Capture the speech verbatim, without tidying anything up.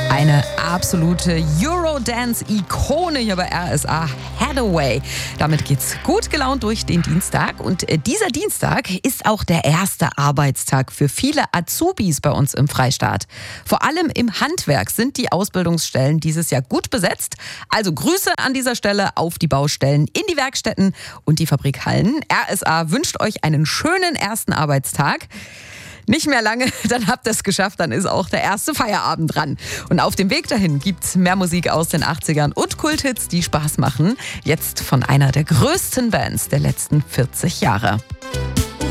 Eine absolute Eurodance-Ikone hier bei R S A, Hathaway. Damit geht's gut gelaunt durch den Dienstag. Und äh, dieser Dienstag ist auch der erste Arbeitstag für viele Azubis bei uns im Freistaat. Vor allem im Handwerk sind die Ausbildungsstellen dieses Jahr gut besetzt. Also Grüße an dieser Stelle auf die Baustellen, in die Werkstätten und die Fabrikhallen. R S A wünscht euch einen schönen ersten Arbeitstag. Nicht mehr lange, dann habt ihr es geschafft, dann ist auch der erste Feierabend dran. Und auf dem Weg dahin gibt's mehr Musik aus den achtzigern und Kulthits, die Spaß machen. Jetzt von einer der größten Bands der letzten vierzig Jahre.